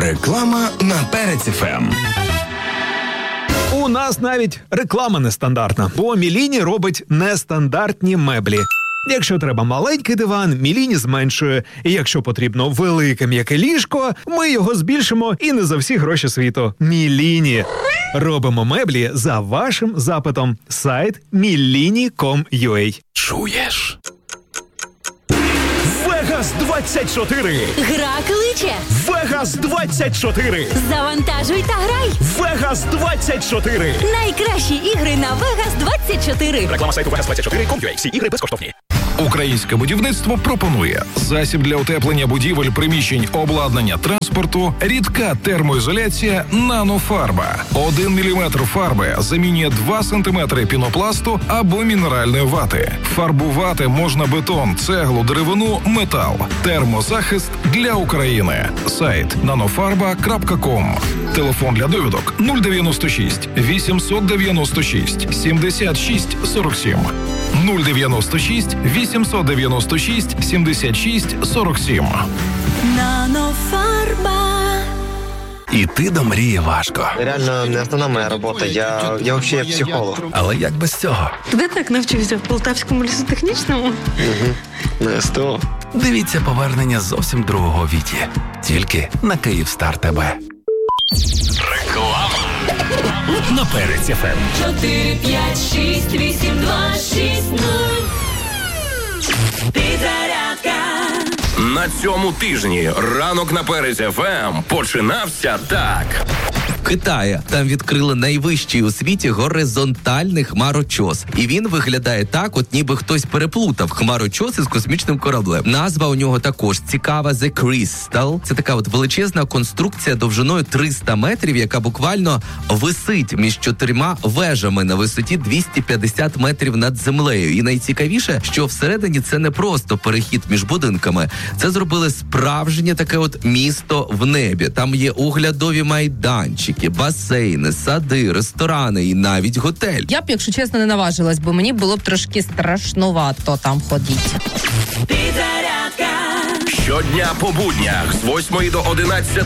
Реклама на Перець ФМ. У нас навіть реклама нестандартна, бо Міліні робить нестандартні меблі. Якщо треба маленький диван, Міліні зменшує. І якщо потрібно велике м'яке ліжко, ми його збільшимо і не за всі гроші світу. Міліні. Робимо меблі за вашим запитом. Сайт milini.com.ua. Чуєш? Вегас 24. Гра кличе. Вегас 24. Завантажуй та грай. Вегас 24. Найкращі ігри на Вегас 24. Реклама сайту Vegas24.com.ua. Всі ігри безкоштовні. Українське будівництво пропонує засіб для утеплення будівель, приміщень, обладнання, транспорту, рідка термоізоляція «Нанофарба». 1 мм фарби замінює 2 см пінопласту або мінеральної вати. Фарбувати можна бетон, цеглу, деревину, метал. Термозахист для України. Сайт nanofarba.com. Телефон для довідок 096 896 76 47. 096 896 76 47. Нанофарба. Іти до мрії важко. Реально не основна моя робота, я взагалі психолог. Але як без цього? Де так навчився? В Полтавському лісотехнічному? На СТО. Дивіться повернення зовсім другого Віті. Тільки на Київстар ТБ. Реклама на Перець ФМ. 4, 5, 6, 8, 2, 6, 0. Підзарядка. На цьому тижні ранок на Перець ФМ починався так. В Китаї там відкрили найвищий у світі горизонтальний хмарочос. І він виглядає так, от ніби хтось переплутав хмарочос із космічним кораблем. Назва у нього також цікава – The Crystal. Це така от величезна конструкція довжиною 300 метрів, яка буквально висить між 4 вежами на висоті 250 метрів над землею. І найцікавіше, що всередині це не просто перехід між будинками. Це зробили справжнє таке от місто в небі. Там є оглядові майданчики, басейни, сади, ресторани і навіть готель. Я б, якщо чесно, не наважилась, бо мені було б трошки страшнувато там ходити. Підзарядка. Щодня по буднях з 8 до 11